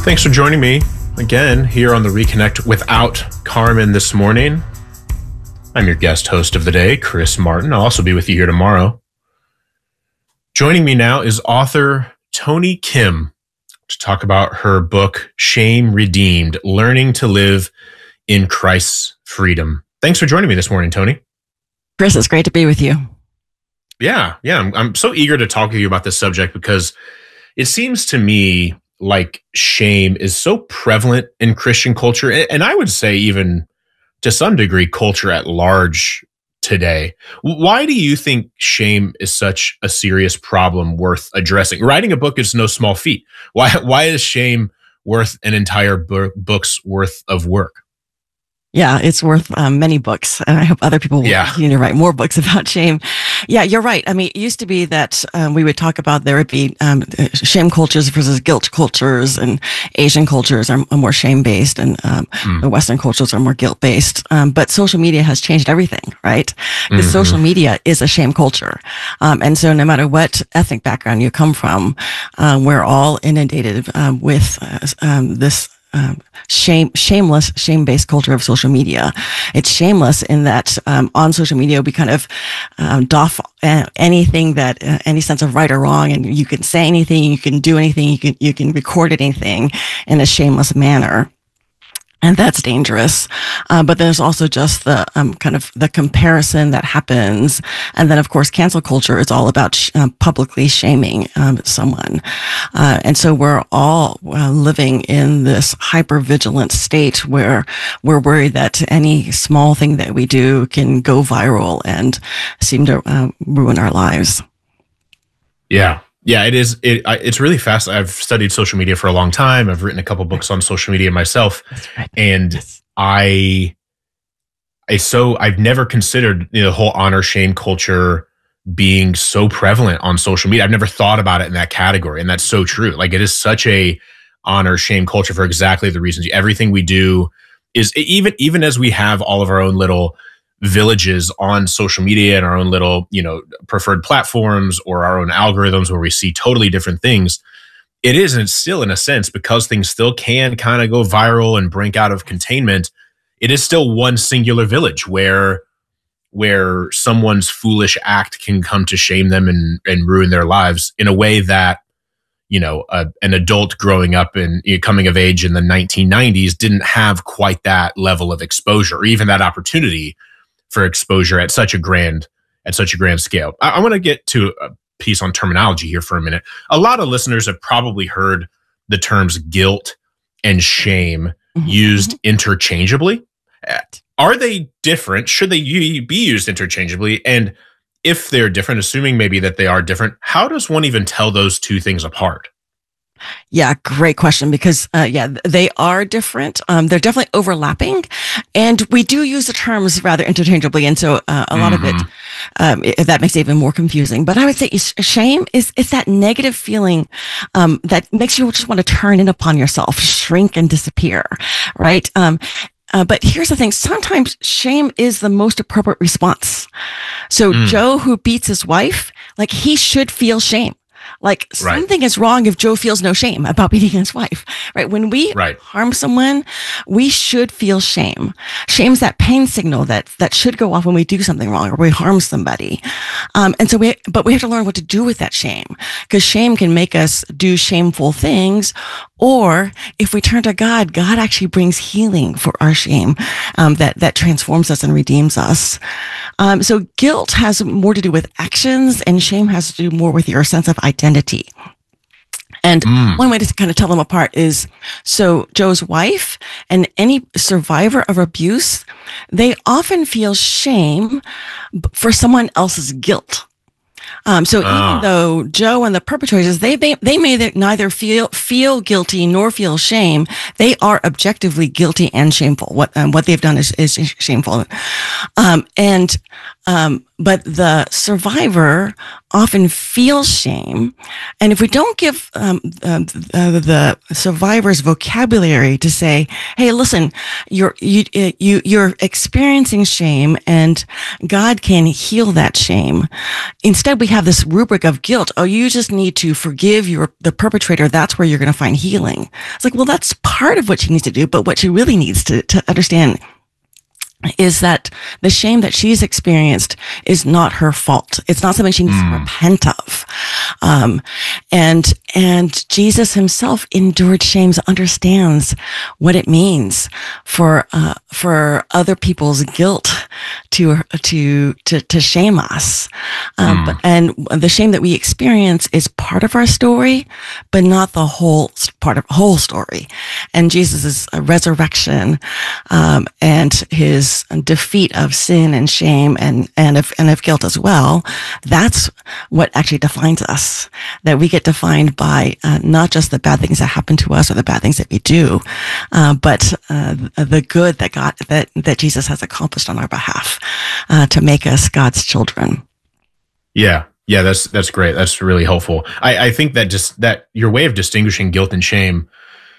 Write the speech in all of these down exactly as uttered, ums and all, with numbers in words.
Thanks for joining me again here on the Reconnect Without Carmen this morning. I'm your guest host of the day, Chris Martin. I'll also be with you here tomorrow. Joining me now is author Toni Kim to talk about her book, Shame Redeemed, Learning to Live in Christ's Freedom. Thanks for joining me this morning, Toni. Chris, it's great to be with you. Yeah, yeah. I'm, I'm so eager to talk with you about this subject because it seems to me like shame is so prevalent in Christian culture, and I would say even to some degree culture at large today. Why do you think shame is such a serious problem worth addressing? Writing a book is no small feat. Why why is shame worth an entire book, book's worth of work? Yeah, it's worth um, many books. And I hope other people will yeah. continue to write more books about shame. Yeah, you're right. I mean, it used to be that um, we would talk about there would be um, shame cultures versus guilt cultures, and Asian cultures are, are more shame-based, and um, mm. the Western cultures are more guilt-based. Um, but social media has changed everything, right? Because mm-hmm. social media is a shame culture. Um, and so no matter what ethnic background you come from, um, we're all inundated um, with uh, um, this Um, shame, shameless, shame-based culture of social media. It's shameless in that um, on social media we kind of um, doff uh, anything that uh, any sense of right or wrong, and you can say anything, you can do anything, you can you can record anything in a shameless manner. And that's dangerous. Uh, but there's also just the um, kind of the comparison that happens. And then, of course, cancel culture is all about sh- uh, publicly shaming um, someone. Uh, and so we're all uh, living in this hyper-vigilant state where we're worried that any small thing that we do can go viral and seem to uh, ruin our lives. Yeah. Yeah, it is. It, it's really fast. I've studied social media for a long time. I've written a couple books on social media myself, right. and yes. I, I so I've never considered you know, the whole honor shame culture being so prevalent on social media. I've never thought about it in that category, and that's so true. Like it is such a honor shame culture for exactly the reasons. Everything we do is even even as we have all of our own little villages on social media and our own little, you know, preferred platforms or our own algorithms where we see totally different things. It is, and it's still in a sense, because things still can kind of go viral and break out of containment. It is still one singular village where, where someone's foolish act can come to shame them and, and ruin their lives in a way that, you know, a, an adult growing up and you know, coming of age in the nineteen nineties didn't have quite that level of exposure or even that opportunity for exposure at such a grand, at such a grand scale. I, I want to get to a piece on terminology here for a minute. A lot of listeners have probably heard the terms guilt and shame mm-hmm. used interchangeably. Are they different? Should they be used interchangeably? And if they're different, assuming maybe that they are different, how does one even tell those two things apart? Yeah, great question, because, uh, yeah, they are different. Um, they're definitely overlapping, and we do use the terms rather interchangeably. And so, uh, a lot mm-hmm. of it, um, it, that makes it even more confusing. But I would say shame is, it's that negative feeling, um, that makes you just want to turn in upon yourself, shrink and disappear, right? Um, Uh, but here's the thing. Sometimes shame is the most appropriate response. So mm. Joe, who beats his wife, like he should feel shame. Like right. something is wrong if Joe feels no shame about beating his wife, right? When we right. harm someone, we should feel shame. Shame's that pain signal that, that should go off when we do something wrong or we harm somebody. Um, and so we, but we have to learn what to do with that shame, because shame can make us do shameful things. Or if we turn to God, God actually brings healing for our shame, um, that, that transforms us and redeems us. Um, so guilt has more to do with actions, and shame has to do more with your sense of identity. And mm. one way to kind of tell them apart is, so Joe's wife and any survivor of abuse, they often feel shame for someone else's guilt. Um, so oh. even though Joe and the perpetrators, they may, they may neither feel feel guilty nor feel shame, they are objectively guilty and shameful. What um, what they've done is, is shameful. Um, and Um, but the survivor often feels shame. And if we don't give um, uh, the survivor's vocabulary to say, hey, listen, you're, you, you, you're experiencing shame and God can heal that shame. Instead, we have this rubric of guilt. Oh, you just need to forgive your, the perpetrator. That's where you're going to find healing. It's like, well, that's part of what she needs to do. But what she really needs to, to understand is that the shame that she's experienced is not her fault. It's not something she needs mm. to repent of. Um, and, and Jesus himself endured shame, so understands what it means for, uh, for other people's guilt to, to, to, to shame us. Um, mm. but, and the shame that we experience is part of our story, but not the whole part of whole story. And Jesus' resurrection, um, and his defeat of sin and shame and, and of, and of guilt as well. That's what actually defines us, that we get defined by uh, not just the bad things that happen to us or the bad things that we do, uh, but uh, the good that God, that, that Jesus has accomplished on our behalf uh, to make us God's children. Yeah. Yeah. That's, that's great. That's really helpful. I, I think that just that your way of distinguishing guilt and shame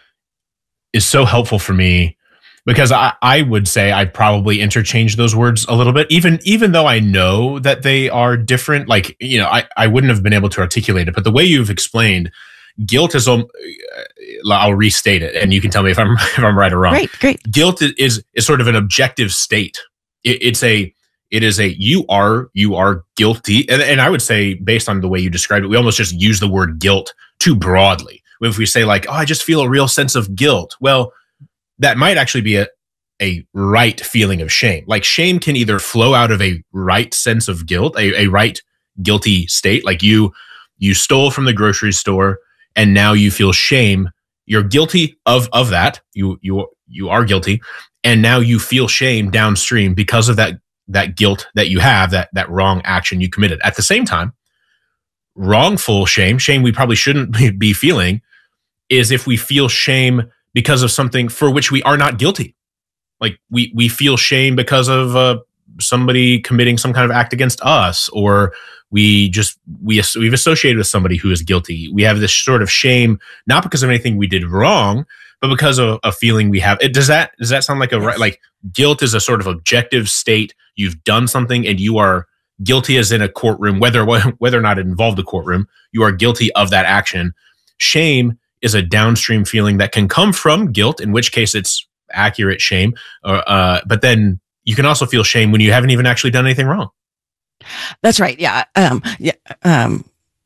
is so helpful for me. Because I, I would say I probably interchange those words a little bit, even even though I know that they are different. Like, you know, I, I wouldn't have been able to articulate it. But the way you've explained, guilt is, um, I'll restate it, and you can tell me if I'm if I'm right or wrong. Great, great. Guilt is is sort of an objective state. It, it's a it is a you are you are guilty, and, and I would say based on the way you described it, we almost just use the word guilt too broadly. If we say like, oh, I just feel a real sense of guilt, well, that might actually be a, a right feeling of shame. Like shame can either flow out of a right sense of guilt, a, a right guilty state. Like you, you stole from the grocery store and now you feel shame. You're guilty of, of that. You, you, you are guilty. And now you feel shame downstream because of that, that guilt that you have, that, that wrong action you committed. At the same time, wrongful shame, shame we probably shouldn't be feeling, is if we feel shame because of something for which we are not guilty. Like we, we feel shame because of uh, somebody committing some kind of act against us, or we just, we, we've associated with somebody who is guilty. We have this sort of shame, not because of anything we did wrong, but because of a feeling we have. It, does that, does that sound like a right? Like guilt is a sort of objective state. You've done something and you are guilty, as in a courtroom, whether, whether or not it involved the courtroom, you are guilty of that action. Shame is a downstream feeling that can come from guilt, in which case it's accurate shame. Or, uh, but then you can also feel shame when you haven't even actually done anything wrong. That's right. Yeah. Um, yeah. Um,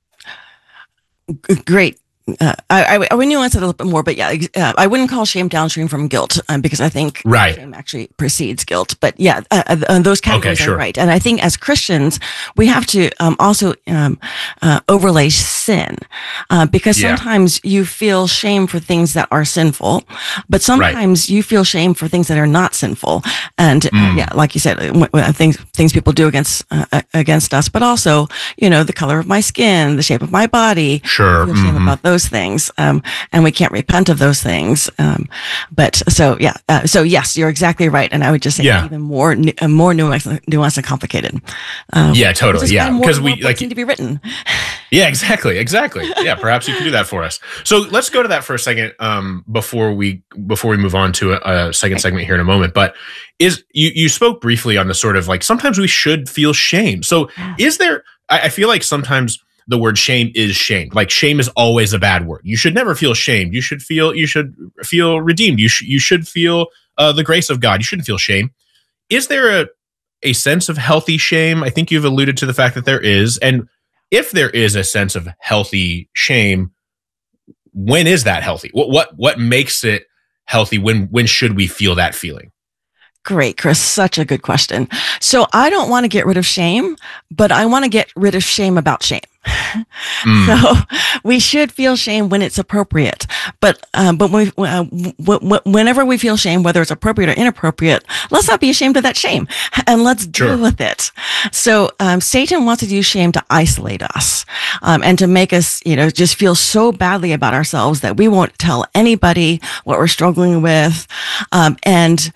g- great. Uh, I, I, I would nuance it a little bit more, but yeah, uh, I wouldn't call shame downstream from guilt, um, because I think right. shame actually precedes guilt. But yeah, uh, uh, those categories okay, sure. are right. And I think as Christians, we have to um, also um, uh, overlay sin, uh, because yeah. sometimes you feel shame for things that are sinful, but sometimes right. you feel shame for things that are not sinful. And mm. uh, yeah, like you said, things things people do against uh, against us, but also, you know, the color of my skin, the shape of my body. Sure. I feel shame mm-hmm. about those things, um, and we can't repent of those things. Um, but so yeah, uh, so yes, you're exactly right, and I would just say yeah. even more, nu- uh, more nuanced, nuanced and complicated. Um, yeah, totally. Yeah, because we like need to be written. Yeah, exactly, exactly. Yeah, perhaps you can do that for us. So let's go to that for a second, um, before we before we move on to a, a second segment here in a moment. But is you you spoke briefly on the sort of like sometimes we should feel shame. So yeah. is there? I, I feel like sometimes the word shame is shamed. Like shame is always a bad word. You should never feel shamed. You should feel, you should feel redeemed. You should, you should feel uh, the grace of God. You shouldn't feel shame. Is there a, a sense of healthy shame? I think you've alluded to the fact that there is. And if there is a sense of healthy shame, when is that healthy? What, what, what makes it healthy? When, when should we feel that feeling? Great, Chris. Such a good question. So I don't want to get rid of shame, but I want to get rid of shame about shame. Mm. So we should feel shame when it's appropriate, but um, but we, uh, w- w- whenever we feel shame, whether it's appropriate or inappropriate, let's not be ashamed of that shame, and let's sure. deal with it. So um, Satan wants to use shame to isolate us, um, and to make us, you know, just feel so badly about ourselves that we won't tell anybody what we're struggling with, um, and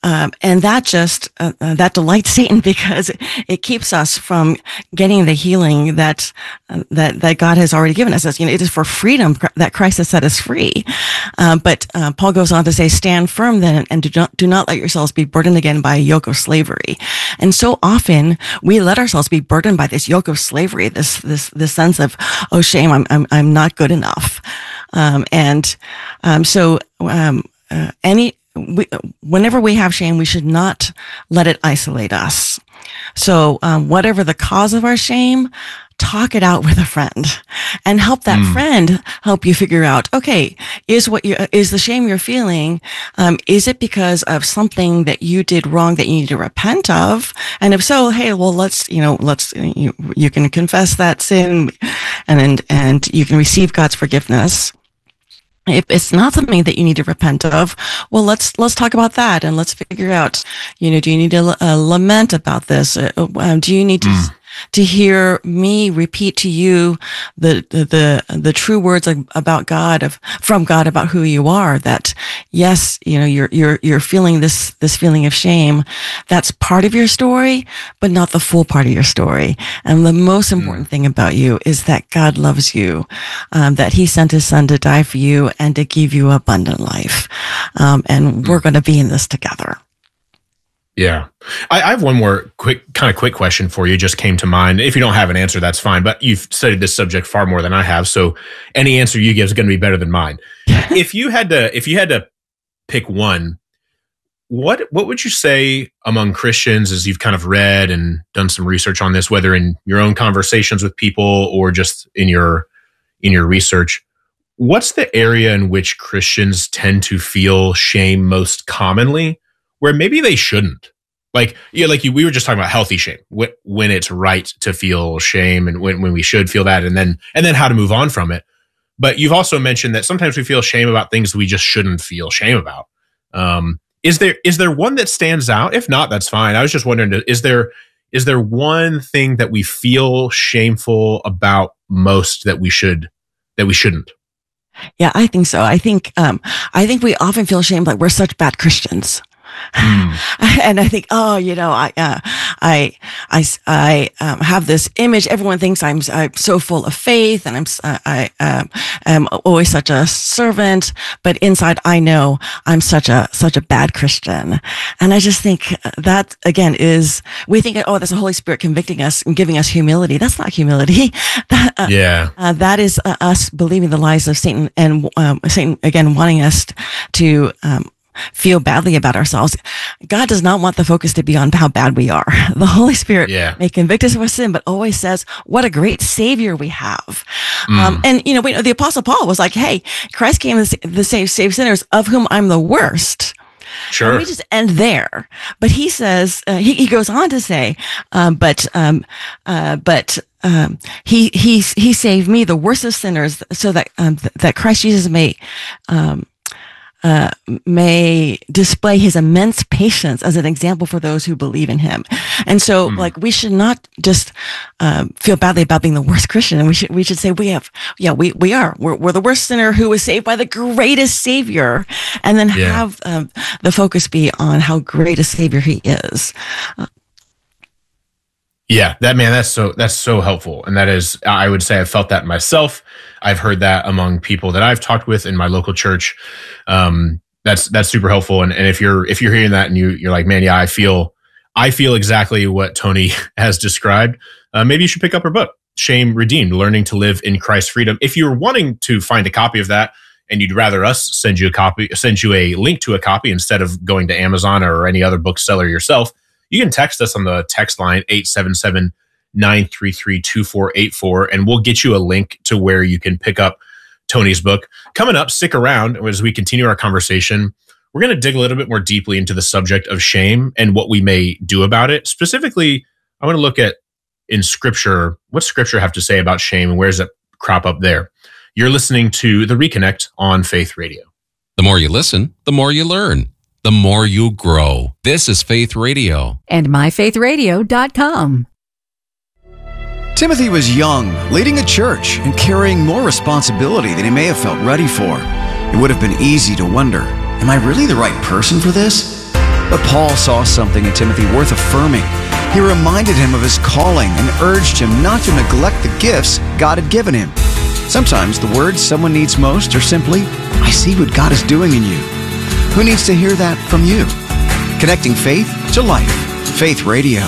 um, and that just, uh, uh, that delights Satan because it, it keeps us from getting the healing that, uh, that, that God has already given us. You know, it is for freedom that Christ has set us free. Uh, but, uh, Paul goes on to say, stand firm then and do not, do not let yourselves be burdened again by a yoke of slavery. And so often we let ourselves be burdened by this yoke of slavery, this, this, this sense of, oh, shame, I'm, I'm, I'm not good enough. Um, and, um, so, um, uh, any, we, whenever we have shame, we should not let it isolate us. So, um, whatever the cause of our shame, talk it out with a friend and help that mm. friend help you figure out, okay, is what you, is the shame you're feeling, um, is it because of something that you did wrong that you need to repent of? And if so, hey, well, let's, you know, let's, you, you can confess that sin and, and, and you can receive God's forgiveness. If it's not something that you need to repent of, well, let's, let's talk about that and let's figure out, you know, do you need to uh, lament about this? Uh, um, do you need to, mm. to hear me repeat to you the, the, the, the true words about God, of, from God about who you are, that yes, you know, you're, you're, you're feeling this, this feeling of shame. That's part of your story, but not the full part of your story. And the most important mm. thing about you is that God loves you, um, that he sent his son to die for you and to give you abundant life. Um, and mm. we're going to be in this together. Yeah. I, I have one more quick, kind of quick question for you. Just came to mind. If you don't have an answer, that's fine, but you've studied this subject far more than I have. So any answer you give is going to be better than mine. If you had to, if you had to pick one, what, what would you say among Christians, as you've kind of read and done some research on this, whether in your own conversations with people or just in your, in your research, what's the area in which Christians tend to feel shame most commonly, where maybe they shouldn't? Like, yeah, like you, we were just talking about healthy shame, when, when it's right to feel shame and when, when we should feel that, and then, and then how to move on from it. But you've also mentioned that sometimes we feel shame about things we just shouldn't feel shame about. Um, is there, is there one that stands out? If not, that's fine. I was just wondering, is there, is there one thing that we feel shameful about most that we should, that we shouldn't? Yeah, I think so. I think, um, I think we often feel shame like we're such bad Christians. Mm. And I think, oh, you know, I, uh, I, I, I um, have this image. Everyone thinks I'm, I'm so full of faith, and I'm, uh, I um, am always such a servant. But inside, I know I'm such a such a bad Christian. And I just think that again is we think, oh, that's the Holy Spirit convicting us and giving us humility. That's not humility. That, uh, yeah, uh, that is uh, us believing the lies of Satan, and um, Satan again wanting us to. Um, feel badly about ourselves. God does not want the focus to be on how bad we are. The Holy Spirit yeah. may convict us of our sin, but always says, what a great Savior we have. Mm. Um, and, you know, we, the Apostle Paul was like, hey, Christ came to save, save sinners, of whom I'm the worst. Sure. And we just end there. But he says, uh, he, he goes on to say, um, but, um, uh, but, um, he, he, he saved me, the worst of sinners, so that, um, th- that Christ Jesus may, um, Uh, may display his immense patience as an example for those who believe in him. And so, mm. like, we should not just uh, feel badly about being the worst Christian. And we should we should say we have, yeah, we we are. We're, we're the worst sinner who was saved by the greatest Savior, and then yeah. have um, the focus be on how great a Savior he is. Uh, Yeah, that man, that's so that's so helpful. And that is, I would say I've felt that myself. I've heard that among people that I've talked with in my local church. Um, that's that's super helpful. And, and if you're if you're hearing that and you you're like, man, yeah, I feel I feel exactly what Tony has described. Uh, maybe you should pick up her book, Shame Redeemed: Learning to Live in Christ's Freedom. If you're wanting to find a copy of that and you'd rather us send you a copy, send you a link to a copy instead of going to Amazon or any other bookseller yourself, you can text us on the text line eight seven seven, nine three three, two four eight four, and we'll get you a link to where you can pick up Tony's book. Coming up, stick around as we continue our conversation. We're going to dig a little bit more deeply into the subject of shame and what we may do about it. Specifically, I want to look at in Scripture, what Scripture have to say about shame and where does it crop up there? You're listening to The Reconnect on Faith Radio. The more you listen, the more you learn. The more you grow. This is Faith Radio. And my faith radio dot com. Timothy was young, leading a church and carrying more responsibility than he may have felt ready for. It would have been easy to wonder, am I really the right person for this? But Paul saw something in Timothy worth affirming. He reminded him of his calling and urged him not to neglect the gifts God had given him. Sometimes the words someone needs most are simply, "I see what God is doing in you." Who needs to hear that from you? Connecting faith to life. Faith Radio.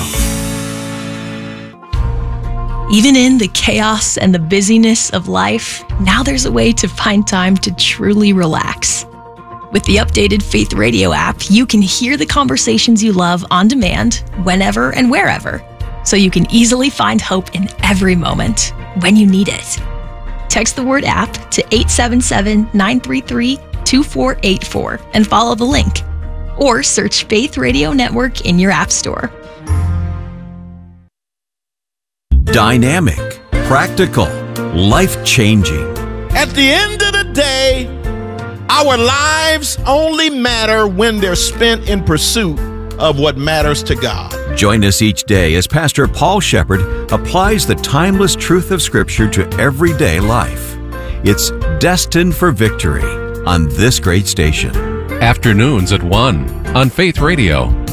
Even in the chaos and the busyness of life, now there's a way to find time to truly relax. With the updated Faith Radio app, you can hear the conversations you love on demand, whenever and wherever, so you can easily find hope in every moment when you need it. Text the word app to eight seven seven, nine three three, two four eight four and follow the link. Or search Faith Radio Network in your app store. Dynamic, practical, life-changing. At the end of the day, our lives only matter when they're spent in pursuit of what matters to God. Join us each day as Pastor Paul Shepherd applies the timeless truth of Scripture to everyday life. It's Destined for Victory on this great station. Afternoons at one on Faith Radio.